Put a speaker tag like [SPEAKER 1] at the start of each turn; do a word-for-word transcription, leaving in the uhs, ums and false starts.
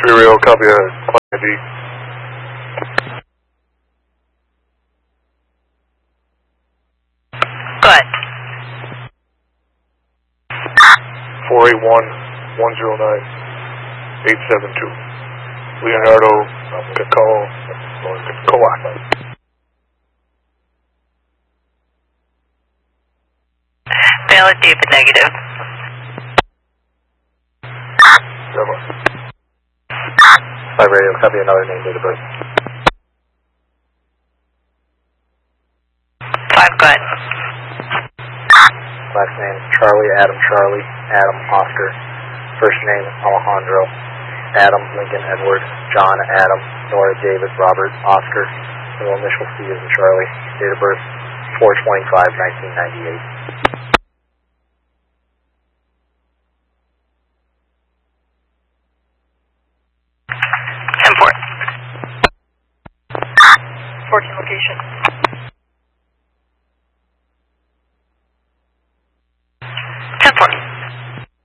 [SPEAKER 1] three Rio, copy a client I D.
[SPEAKER 2] Go ahead.
[SPEAKER 1] four eight one, one zero nine, eight seven two. Leonardo Cacao, Coac.
[SPEAKER 2] Valid David negative.
[SPEAKER 1] Bravo.
[SPEAKER 3] five Radio, copy another name, date of birth.
[SPEAKER 2] five, go ahead.
[SPEAKER 3] Last name, Charlie, Adam, Charlie, Adam, Oscar. First name, Alejandro, Adam, Lincoln, Edward, John, Adam, Nora, David, Robert, Oscar. Middle initial C is in Charlie. Date of birth, four twenty-five, nineteen ninety-eight.
[SPEAKER 2] ten four.
[SPEAKER 4] fourteen location.